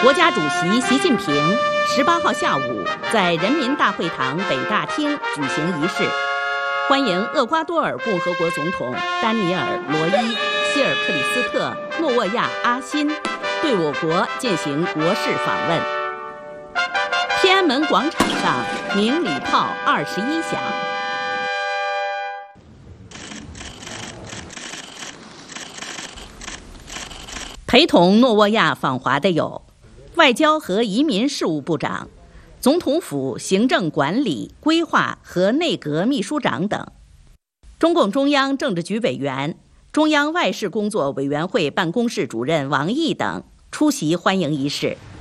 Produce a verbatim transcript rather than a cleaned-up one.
国家主席习近平十八号下午在人民大会堂北大厅举行仪式，欢迎厄瓜多尔共和国总统丹尼尔·罗伊·希尔克里斯特·诺沃亚·阿辛对我国进行国事访问。天安门广场上鸣礼炮二十一响。陪同诺沃亚访华的有外交和移民事务部长、总统府行政管理、规划和内阁秘书长等，中共中央政治局委员、中央外事工作委员会办公室主任王毅等出席欢迎仪式。